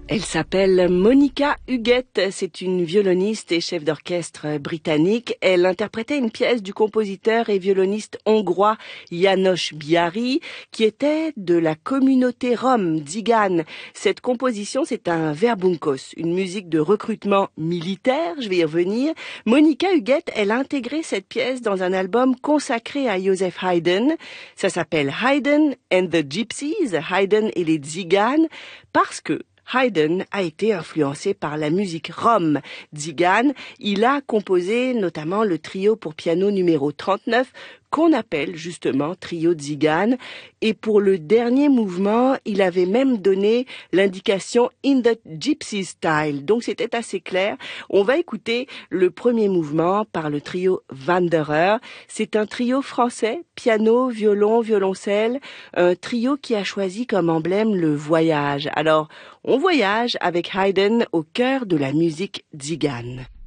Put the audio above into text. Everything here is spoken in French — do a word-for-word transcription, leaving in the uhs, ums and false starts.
Elle s'appelle Monica Huguette, c'est une violoniste et chef d'orchestre britannique. Elle interprétait une pièce du compositeur et violoniste hongrois János Biári, qui était de la communauté rom, Tzigane. Cette composition, c'est un verbunkos, une musique de recrutement militaire, je vais y revenir. Monica Huguette, elle a intégré cette pièce dans un album consacré à Joseph Haydn. Ça s'appelle Haydn and the Gypsies, Haydn et les Tziganes, parce que Haydn a été influencé par la musique rom tzigane. Il a composé notamment le trio pour piano numéro trente-neuf, qu'on appelle justement trio tzigane. Et pour le dernier mouvement, il avait même donné l'indication in the gypsy style. Donc c'était assez clair. On va écouter le premier mouvement par le trio Wanderer. C'est un trio français, piano, violon, violoncelle. Un trio qui a choisi comme emblème le voyage. Alors, on voyage avec Haydn au cœur de la musique tzigane.